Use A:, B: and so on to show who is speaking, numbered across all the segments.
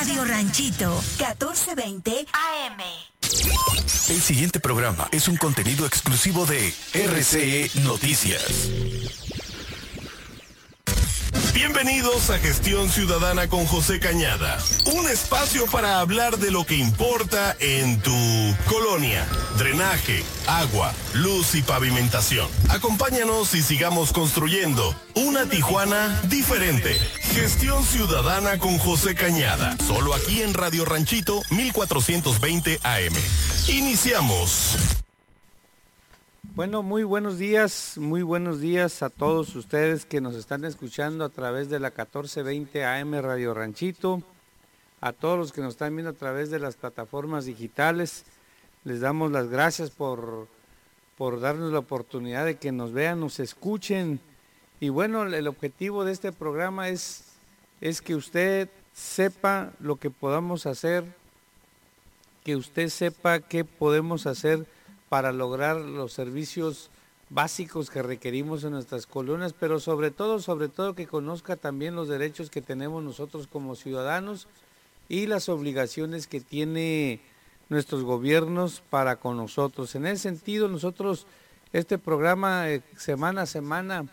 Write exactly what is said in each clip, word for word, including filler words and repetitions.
A: Radio Ranchito, catorce veinte A M.
B: El siguiente programa es un contenido exclusivo de R C E Noticias.
C: Bienvenidos a Gestión Ciudadana con José Cañada, un espacio para hablar de lo que importa en tu colonia: drenaje, agua, luz y pavimentación. Acompáñanos y sigamos construyendo una Tijuana diferente. Gestión Ciudadana con José Cañada, solo aquí en Radio Ranchito mil cuatrocientos veinte A M. Iniciamos.
D: Bueno, muy buenos días, muy buenos días a todos ustedes que nos están escuchando a través de la catorce veinte A M Radio Ranchito, a todos los que nos están viendo a través de las plataformas digitales. Les damos las gracias por, por darnos la oportunidad de que nos vean, nos escuchen. Y bueno, el objetivo de este programa es, es que usted sepa lo que podamos hacer, que usted sepa qué podemos hacer para lograr los servicios básicos que requerimos en nuestras colonias, pero sobre todo, sobre todo que conozca también los derechos que tenemos nosotros como ciudadanos y las obligaciones que tiene nuestros gobiernos para con nosotros. En ese sentido, nosotros, este programa, eh, semana a semana,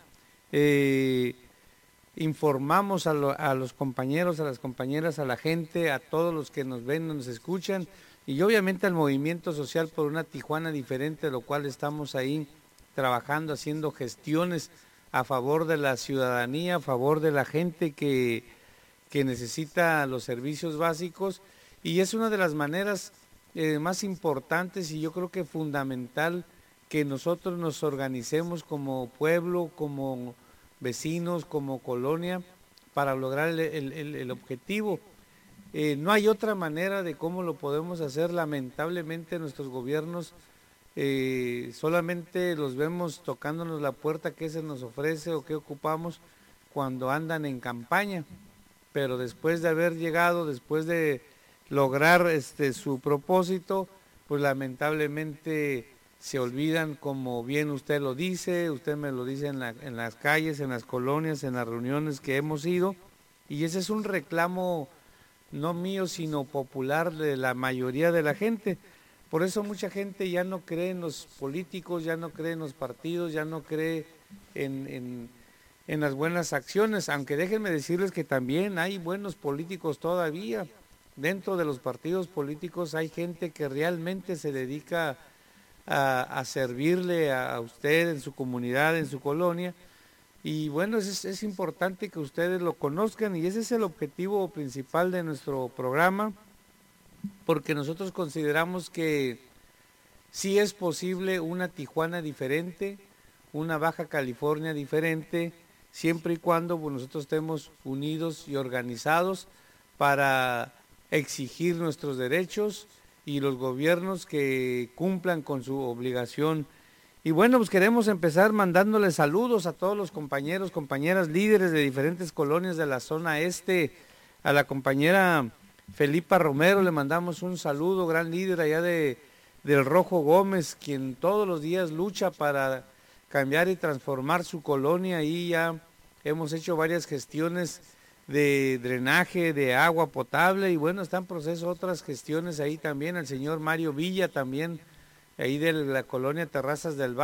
D: eh, informamos a, lo, a los compañeros, a las compañeras, a la gente, a todos los que nos ven, nos escuchan, y obviamente al movimiento social por una Tijuana diferente, lo cual estamos ahí trabajando, haciendo gestiones a favor de la ciudadanía, a favor de la gente que, que necesita los servicios básicos, y es una de las maneras eh, más importantes y yo creo que fundamental que nosotros nos organicemos como pueblo, como vecinos, como colonia, para lograr el, el, el objetivo. Eh, no hay otra manera de cómo lo podemos hacer. Lamentablemente nuestros gobiernos eh, solamente los vemos tocándonos la puerta, qué se nos ofrece o qué ocupamos cuando andan en campaña, pero después de haber llegado, después de lograr este, su propósito, pues lamentablemente se olvidan, como bien usted lo dice, usted me lo dice en, la, en las calles, en las colonias, en las reuniones que hemos ido, y ese es un reclamo no mío, sino popular de la mayoría de la gente. Por eso mucha gente ya no cree en los políticos, ya no cree en los partidos, ya no cree en, en, en las buenas acciones, aunque déjenme decirles que también hay buenos políticos todavía. Dentro de los partidos políticos hay gente que realmente se dedica a, a servirle a usted en su comunidad, en su colonia. Y bueno, es, es importante que ustedes lo conozcan y ese es el objetivo principal de nuestro programa, porque nosotros consideramos que sí es posible una Tijuana diferente, una Baja California diferente, siempre y cuando pues, nosotros estemos unidos y organizados para exigir nuestros derechos y los gobiernos que cumplan con su obligación. Y bueno, pues queremos empezar mandándoles saludos a todos los compañeros, compañeras, líderes de diferentes colonias de la zona este. A la compañera Felipa Romero le mandamos un saludo, gran líder allá de, del Rojo Gómez, quien todos los días lucha para cambiar y transformar su colonia. Y ya hemos hecho varias gestiones de drenaje, de agua potable, y bueno, están en proceso otras gestiones ahí también. El señor Mario Villa también, ahí de la colonia Terrazas del Valle.